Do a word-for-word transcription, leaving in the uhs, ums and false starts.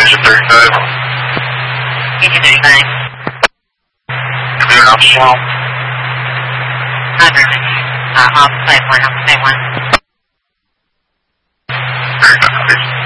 Engine thirty-five. Engine thirty-five. Clear off channel. Hi, Berman. Uh, off site one, off site one.